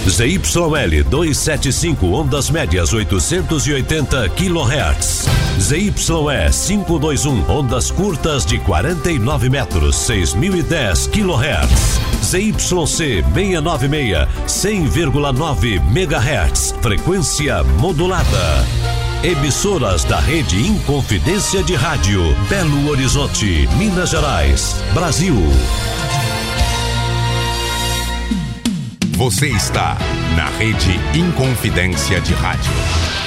ZYL 275 ondas médias 880 kHz. ZYE 521 ondas curtas de 49 metros 6010 kHz. ZYC 696 100,9 MHz. Frequência modulada. Emissoras da Rede Inconfidência de Rádio, Belo Horizonte, Minas Gerais, Brasil. Você está na Rede Inconfidência de Rádio.